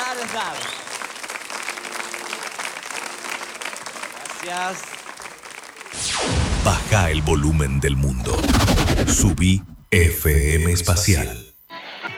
Gracias. Baja el volumen del mundo. Subí FM Espacial.